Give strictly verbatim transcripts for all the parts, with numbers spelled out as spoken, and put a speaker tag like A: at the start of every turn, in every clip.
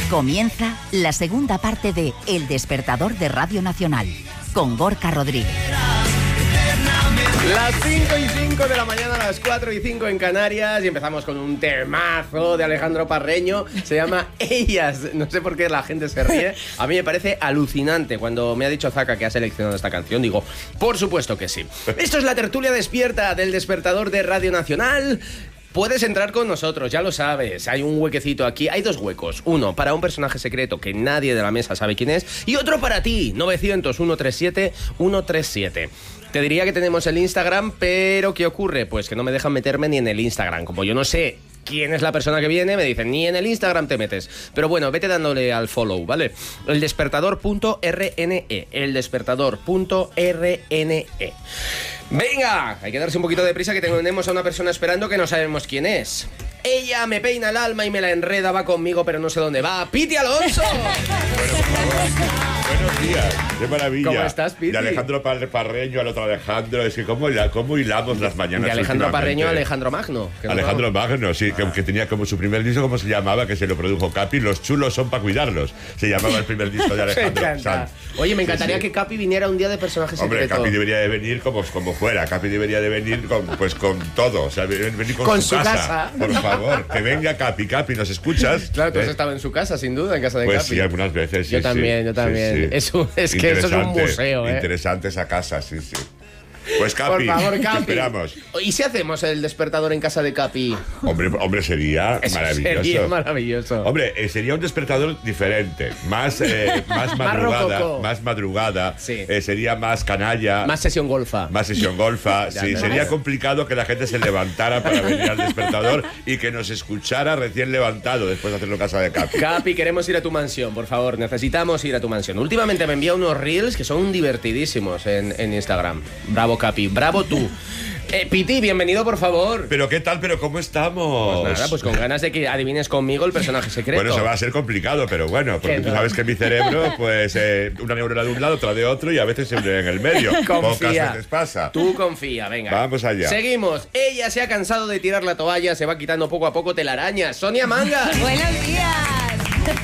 A: Comienza la segunda parte de El Despertador de Radio Nacional, con Gorka Rodríguez.
B: Las cinco y cinco de la mañana, las cuatro y cinco en Canarias, y empezamos con un temazo de Alejandro Parreño. Se llama Ellas. No sé por qué la gente se ríe. A mí me parece alucinante. Cuando me ha dicho Zaka que ha seleccionado esta canción, digo, por supuesto que sí. Esto es la tertulia despierta del Despertador de Radio Nacional. Puedes entrar con nosotros, ya lo sabes. Hay un huequecito aquí, hay dos huecos. Uno para un personaje secreto que nadie de la mesa sabe quién es, y otro para ti, novecientos, ciento treinta y siete, ciento treinta y siete. Te diría que tenemos el Instagram, pero ¿qué ocurre? Pues que no me dejan meterme ni en el Instagram. Como yo no sé quién es la persona que viene, me dicen, ni en el Instagram te metes. Pero bueno, vete dándole al follow, ¿vale? El despertador punto r n e. El despertador punto r n e. Venga, hay que darse un poquito de prisa, que tenemos a una persona esperando que no sabemos quién es. Ella me peina el alma y me la enreda, va conmigo, pero no sé dónde va. ¡Piti Alonso!
C: Buenos días, qué maravilla.
B: ¿Cómo estás, Piti?
C: De Alejandro Parreño al otro Alejandro, es que cómo, cómo hilamos las mañanas.
B: De Alejandro Parreño a Alejandro Magno.
C: Alejandro Magno, sí, ah. que, que tenía como su primer disco, ¿cómo se llamaba? Que se lo produjo Capi, Los chulos son para cuidarlos. Se llamaba el primer disco de Alejandro.
B: Me encanta. Oye, me encantaría sí, sí. que Capi viniera un día de personaje secreto.
C: Hombre, Capi debería de venir como, como fuera. Capi debería de venir con, pues, con todo. O sea, venir con,
B: con
C: su,
B: su
C: casa.
B: casa.
C: Por favor, que venga Capi. Capi, ¿nos escuchas?
B: Claro, tú has
C: ¿Eh?
B: estado en su casa, sin duda, en casa de
C: pues
B: Capi.
C: Pues sí, algunas veces, sí.
B: Yo también,
C: sí,
B: yo también.
C: Sí, sí.
B: Es, un, es que eso es un museo, ¿eh?
C: Interesante esa casa, sí, sí. Pues Capi,
B: por favor, Capi.
C: te esperamos.
B: ¿Y si hacemos el despertador en casa de Capi?
C: Hombre, hombre sería
B: Eso
C: maravilloso.
B: Sería maravilloso.
C: Hombre, eh, sería un despertador diferente, más, eh, más madrugada,
B: más,
C: más madrugada,
B: sí.
C: eh, sería más canalla,
B: más sesión golfa,
C: más sesión golfa. Sí,
B: no,
C: sería
B: no.
C: complicado que la gente se levantara para venir al despertador y que nos escuchara recién levantado después de hacerlo en casa de Capi.
B: Capi, queremos ir a tu mansión, por favor, necesitamos ir a tu mansión. Últimamente me envía unos reels que son divertidísimos en, en Instagram. Bravo, Capi, bravo tú. Eh, Piti, bienvenido, por favor.
C: ¿Pero qué tal? ¿Pero cómo estamos?
B: Pues nada, pues con ganas de que adivines conmigo el personaje secreto.
C: Bueno, eso va a ser complicado, pero bueno, porque tú sabes que mi cerebro, pues, eh, una neurona de un lado, otra de otro, y a veces se une en el medio.
B: Confía.
C: Pocas veces pasa.
B: Tú confía, venga.
C: Vamos allá.
B: Seguimos. Ella se ha cansado de tirar la toalla, se va quitando poco a poco telarañas. Sonia Manga.
D: Buenos días.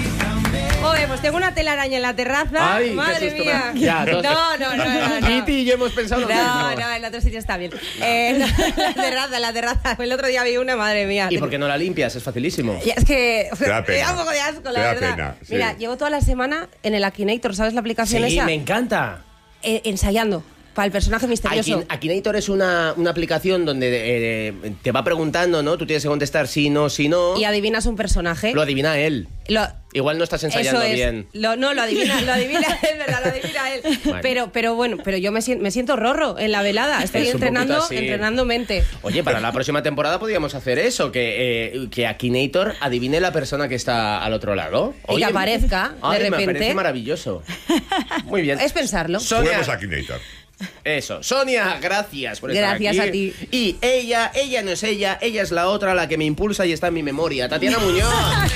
D: Joder, pues tengo una telaraña en la terraza.
B: Ay,
D: madre mía.
B: Me... Ya,
D: no, no, no, no, no.
B: Piti y yo hemos pensado lo
D: no,
B: mismo.
D: No, no, el otro sitio está bien. No. Eh, no, la terraza, la terraza. El otro día vi una, madre mía.
B: ¿Y por qué no la limpias? Es facilísimo.
D: Ya, es que
C: te da, pena.
D: me da un poco de asco, la
C: te da
D: verdad.
C: Pena, sí.
D: Mira, llevo toda la semana en el Akinator, ¿sabes la aplicación
B: sí,
D: esa?
B: Sí, me encanta.
D: Eh, ensayando. Para el personaje misterioso.
B: Akinator es una, una aplicación donde eh, te va preguntando, ¿no? Tú tienes que contestar sí, no, sí, no.
D: Y adivinas un personaje.
B: Lo adivina él.
D: Lo...
B: Igual no estás ensayando
D: Eso es.
B: bien.
D: Lo, no, lo adivina, lo adivina él, ¿verdad? Lo adivina él. Bueno. Pero, pero bueno, pero yo me siento, me siento rorro en la velada. Estoy
B: es
D: entrenando, entrenando mente.
B: Oye, para la próxima temporada podríamos hacer eso, que, eh, que Akinator adivine la persona que está al otro lado. Oye,
D: y que aparezca,
B: ay,
D: de repente.
B: Me parece maravilloso. Muy bien.
D: Es pensarlo.
C: Juguemos Akinator.
B: Eso, Sonia, gracias por estar aquí.
D: Gracias a ti.
B: Y ella, ella no es ella, ella es la otra, la que me impulsa y está en mi memoria. Tatiana Muñoz.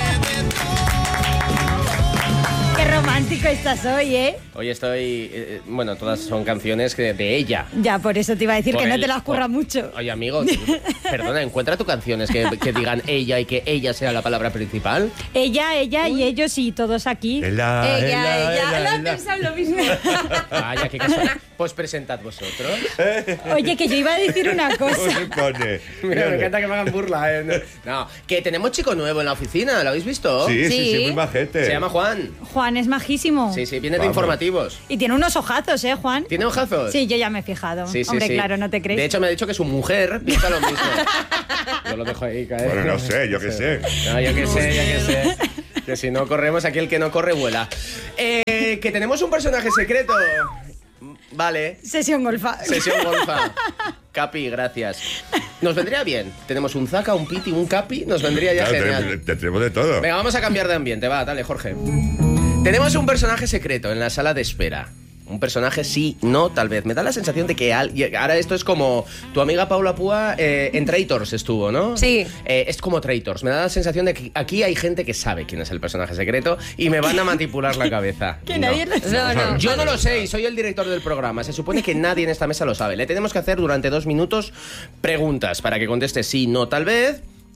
E: Qué romántico estás hoy, ¿eh?
B: Hoy estoy... Eh, bueno, todas son canciones que de ella.
E: Ya, por eso te iba a decir
B: por
E: que no
B: el,
E: te las curra
B: por,
E: mucho.
B: Oye, amigo, perdona, encuentra tus canciones que, que digan ella y que ella sea la palabra principal.
E: Ella, ella Uy. y ellos y todos aquí.
C: Ela,
D: ella,
C: ela,
D: ella.
C: Ela,
D: Lo he pensado lo mismo.
B: Vaya, qué casual. Pues presentad vosotros.
E: Oye, que yo iba a decir una cosa.
C: ¿Cómo se pone?
B: Mira, me encanta que me hagan burla. ¿eh? No, que tenemos chico nuevo en la oficina, ¿lo habéis visto?
C: Sí, sí, sí,
D: Sí.
C: muy majete.
B: Se llama Juan.
E: Juan es majísimo.
B: Sí, sí, viene de
C: Vamos.
B: informativos.
E: Y tiene unos ojazos, ¿eh, Juan?
B: ¿Tiene ojazos?
E: Sí, yo ya me he fijado.
B: Sí, sí,
E: Hombre,
B: sí.
E: claro, no te crees.
B: De hecho, me ha dicho que su mujer piensa lo mismo. Yo lo dejo ahí caer.
C: Bueno, no sé, yo qué sé.
B: No, yo qué sé, yo qué sé. Que si no corremos, aquí el que no corre vuela. Eh, que tenemos un personaje secreto. Vale.
E: Sesión golfa.
B: Sesión golfa. Capi, gracias. Nos vendría bien. Tenemos un Zaka, un Piti, un Capi. Nos vendría ya
C: Claro,
B: genial.
C: tenemos, tenemos de todo.
B: Venga, vamos a cambiar de ambiente. Va, dale, Jorge. Tenemos un personaje secreto en la sala de espera. Un personaje sí, no, tal vez. Me da la sensación de que al... ahora esto es como tu amiga Paula Púa eh, en Traitors estuvo, ¿no?
D: Sí.
B: Eh, es como Traitors. Me da la sensación de que aquí hay gente que sabe quién es el personaje secreto y me van a manipular la cabeza.
E: Que
B: No.
E: nadie lo sabe.
D: No, no.
B: Yo no lo sé y soy el director del programa. Se supone que nadie en esta mesa lo sabe. Le tenemos que hacer durante dos minutos preguntas para que conteste sí, no, tal vez.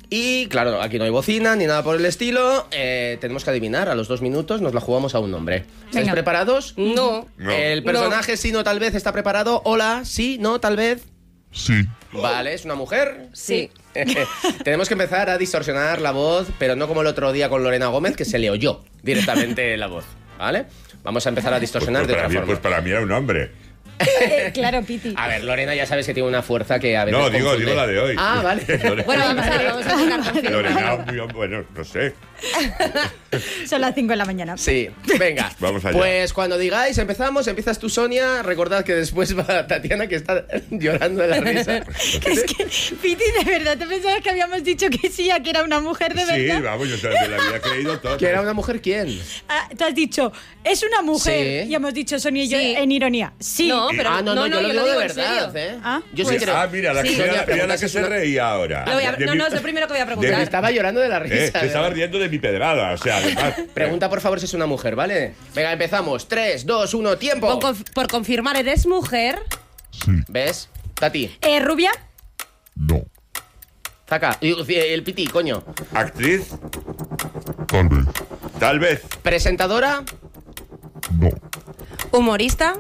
B: Y claro, aquí no hay bocina ni nada por el estilo. Eh, tenemos que adivinar a los dos minutos, nos la jugamos a un nombre. ¿Estáis
E: Venga.
B: preparados?
D: No.
C: No.
B: El personaje sí, no, tal vez está preparado. Hola, sí, no, tal vez.
F: Sí.
B: Vale, ¿es una mujer?
D: Sí.
B: Tenemos que empezar a distorsionar la voz, pero no como el otro día con Lorena Gómez, que se le oyó directamente la voz. ¿Vale? Vamos a empezar a
C: Pues,
B: distorsionar
C: pues
B: de
C: para
B: otra
C: mí,
B: forma.
C: pues para mí era un hombre.
E: Eh, claro, Piti.
B: A ver, Lorena ya sabes que tiene una fuerza que a veces
C: No, digo,
B: confunde.
C: digo la de hoy.
B: Ah, vale.
C: Lorena-
D: Bueno, vamos a ver, vamos a intentar confirmar.
C: Lorena, muy- bueno, no sé.
E: Son las cinco de la mañana.
B: Sí, venga.
C: Vamos allá.
B: Pues cuando digáis, empezamos, empiezas tú, Sonia. Recordad que después va Tatiana, que está llorando de la risa.
E: Es que, Piti, de verdad, ¿te pensabas que habíamos dicho que sí, a que era una mujer de
C: Sí,
E: verdad?
C: vamos, yo me la había creído todo.
B: ¿Que era una mujer quién?
E: Ah, tú has dicho, es una mujer.
B: Sí.
E: Y hemos dicho Sonia y yo
D: Sí.
E: en ironía. Sí.
D: No, pero
B: ah, no, no, yo lo digo de
D: en
B: verdad,
D: serio.
B: ¿eh?
E: Ah,
B: yo
C: Pues,
B: sí creo.
C: ah, mira, la que,
B: Sí,
C: mira,
B: Sonia,
C: mira la
B: preguntas
C: que se
B: una-
C: reía ahora.
D: Lo voy a-
C: De
D: no,
C: mi-
D: no, es lo primero que voy a
C: de
D: preguntar.
C: mi-
B: Estaba llorando de la
C: Eh,
B: risa.
C: que estaba riendo de mi pedrada, o sea, además.
B: Pregunta, por favor, si es una mujer, ¿vale? Venga, empezamos. tres, dos, uno, tiempo.
D: Por, conf- por confirmar, ¿eres mujer?
F: Sí.
B: ¿Ves? Tati,
E: Eh, ¿Rubia?
F: No.
B: Zaca, y- y- el piti, coño.
C: Actriz,
F: Tal vez.
C: tal vez.
B: Presentadora,
F: No.
D: ¿Humorista?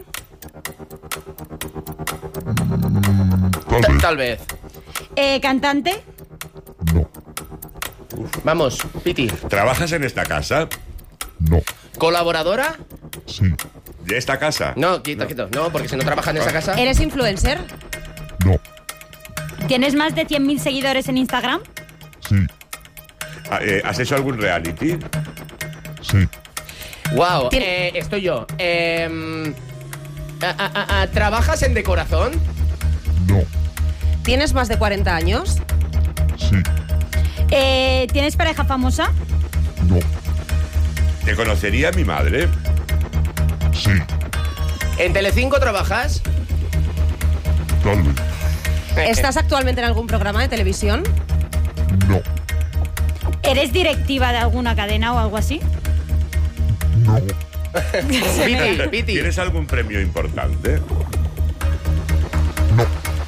F: Tal
B: Ta-
F: vez.
B: tal vez.
E: Eh, ¿Cantante?
F: No.
B: Vamos, piti.
C: ¿Trabajas en esta casa?
F: No.
B: ¿Colaboradora?
F: Sí.
C: ¿De esta casa?
B: No, quita, quito. No, porque si no trabaja en esa casa.
D: ¿Eres influencer?
F: No.
E: ¿Tienes más de cien mil seguidores en Instagram?
F: Sí.
C: Ah, eh, ¿Has hecho algún reality?
F: Sí.
B: Wow,
D: Tiene-
B: eh, estoy yo. Em, a- a- a- a- ¿Trabajas en decoración?
F: No.
D: ¿Tienes más de cuarenta años?
F: Sí.
E: Eh, ¿Tienes pareja famosa?
F: No.
C: ¿Te conocería mi madre?
F: Sí.
B: ¿En Telecinco trabajas?
F: Tal vez.
D: ¿Estás actualmente en algún programa de televisión?
F: No.
E: ¿Eres directiva de alguna cadena o algo así?
F: No.
B: Piti, Piti.
C: ¿Tienes algún premio importante?
F: No.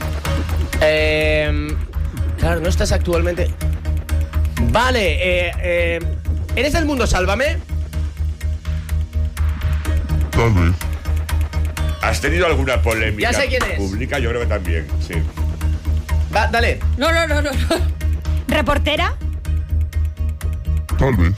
B: Em, claro, no estás actualmente. Vale, eh, eh, ¿eres del mundo Sálvame?
F: Tal vez.
C: ¿Has tenido alguna polémica
B: Ya sé quién es.
C: pública? Yo creo que también, sí.
B: Va, dale.
D: No, no, no, no. no.
E: ¿Reportera?
F: Tal vez.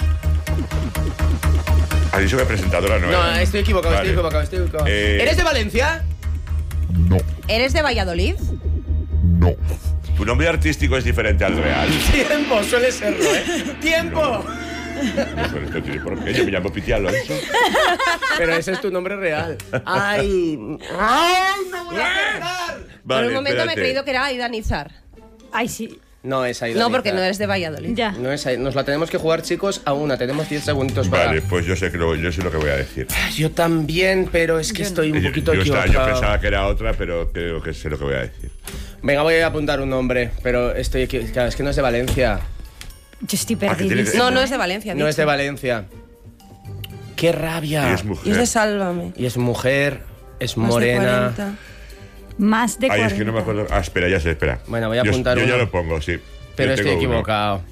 C: Has dicho que presentadora no
B: No,
C: era.
B: estoy equivocado,
C: Vale.
B: estoy equivocado, estoy equivocado.
C: Eh,
B: ¿Eres de Valencia?
F: No.
D: ¿Eres de Valladolid?
F: No.
C: ¿Tu nombre artístico es diferente al real?
B: Tiempo, suele serlo, ¿eh? ¡Tiempo!
C: Eso no tiene por qué. Yo me llamo Piti Alonso.
B: Pero ese es tu nombre real. ¡Ay! ¡Ay, no voy a acertar!
D: Por
C: Vale,
D: un momento me he
C: espérate.
D: creído que era Aida Nizar.
E: Ay, sí.
B: No es ahí.
D: No, porque no eres de Valladolid.
E: Ya.
B: No es ahí. Nos la tenemos que jugar, chicos, a una. Tenemos diez segunditos para.
C: Vale, pues yo sé, que lo, yo sé lo que voy a decir.
B: Yo también, pero es que estoy un
C: Yo-
B: poquito
C: yo, estaba-
B: equivocado.
C: yo pensaba que era otra, pero creo que sé lo que voy a decir.
B: Venga, voy a apuntar un nombre, pero estoy equivocado. Es que no es de Valencia.
E: Yo estoy
C: Ah, que tiene
E: perdida.
C: que-
D: No, no es de Valencia.
B: No
D: dicho.
B: es de Valencia. ¡Qué rabia!
C: Y es
D: Y
C: mujer.
D: es de Sálvame.
B: Y es mujer, es
D: Más de
B: morena.
D: cuarenta.
E: Más de
C: Ay,
E: cuarenta.
C: es que no me acuerdo. Ah, espera, ya sé, espera.
B: Bueno, voy a
C: Yo-
B: apuntar
C: Yo, ya
B: uno.
C: lo pongo, sí.
B: Pero
C: Yo
B: estoy
C: tengo uno.
B: equivocado.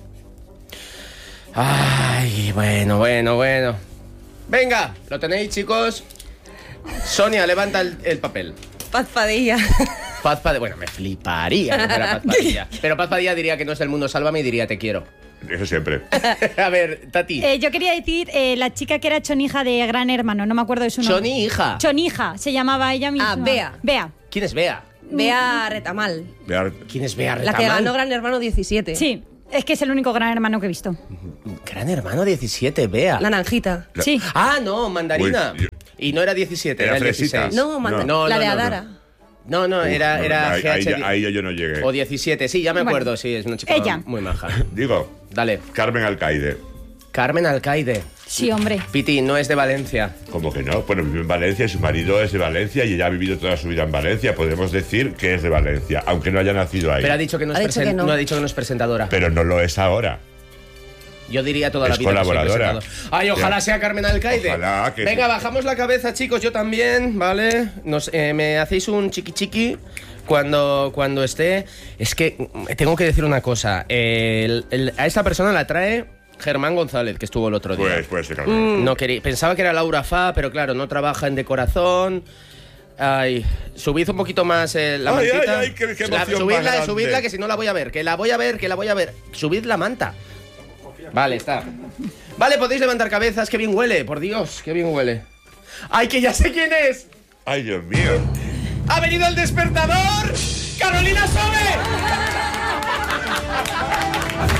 B: Ay, bueno, bueno, bueno. Venga, ¿lo tenéis, chicos? Sonia, levanta el, el papel.
D: Paz Padilla.
B: Paz Padilla. Bueno, me fliparía que fuera Paz Padilla. Pero Paz Padilla diría que no es del mundo Sálvame y diría te quiero.
C: Eso siempre.
B: A ver, Tati.
E: Eh, yo quería decir eh, la chica que era chonija de Gran Hermano, no me acuerdo de su nombre.
B: Choni, hija.
E: Chonija, se llamaba ella misma.
D: Ah, Bea.
E: Bea.
B: ¿Quién es Bea?
D: Bea Retamal.
C: Vear-
B: ¿Quién es Bea
D: La que
B: Retamal?
D: ganó Gran Hermano diecisiete.
E: Sí, es que es el único Gran Hermano que he visto.
B: Gran Hermano diecisiete, Bea.
D: La Naranjita.
C: La-
E: Sí.
B: Ah, no, Mandarina.
C: Uy, yo-
B: Y no era diecisiete, era,
C: Era
B: el
C: Fresita.
B: dieciséis.
D: No, manda-
B: No,
D: la
B: no,
D: de
B: no, no.
D: Adara.
B: No, no, era,
C: no,
B: era
C: ahí,
B: G H.
C: ahí ya, ahí ya yo no llegué.
B: O diecisiete, sí, ya me
E: Bueno.
B: acuerdo, sí, es una chica
E: Ella.
B: muy maja.
C: Digo,
B: Dale.
C: Carmen Alcaide.
B: Carmen Alcaide.
E: Sí, hombre.
B: Piti, no es de Valencia.
C: ¿Cómo que no? Bueno, vive en Valencia y su marido es de Valencia y ella ha vivido toda su vida en Valencia. Podemos decir que es de Valencia, aunque no haya nacido ahí.
B: Pero ha dicho que no,
D: Ha
B: es,
D: dicho
B: presen-
D: que no.
B: no ha dicho que no es presentadora.
C: Pero no lo es ahora.
B: Yo diría toda la
C: Es
B: vida.
C: colaboradora.
B: Que soy presentador. Ay, ojalá
C: Ya.
B: sea Carmen Alcaide.
C: Ojalá que
B: Venga,
C: sí.
B: bajamos la cabeza, chicos, yo también, ¿vale? Nos, eh, me hacéis un chiqui chiqui cuando, cuando esté. Es que mm, tengo que decir una cosa. El- el- a esta persona la trae Germán González, que estuvo el otro día.
C: Pues, pues, sí, Carmen.
B: No quería, pensaba que era Laura Fa, pero claro, no trabaja en De Corazón. Ay, subid un poquito más eh, la
C: Ay,
B: mantita.
C: ay, ay, qué- qué
B: La-
C: emoción más
B: subidla,
C: grande.
B: subidla, que si no la voy a ver. Que la voy a ver, que la voy a ver. Subid la manta. Vale, está. Vale, podéis levantar cabezas. Qué bien huele, por Dios, qué bien huele. ¡Ay, que ya sé quién es!
C: Ay, Dios mío.
B: ¡Ha venido el despertador! ¡Carolina Sobe!